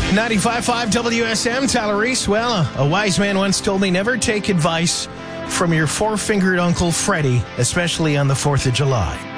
95.5 WSM, Tyler Reese. Well, a wise man once told me never take advice from your four-fingered Uncle Freddie, especially on the 4th of July.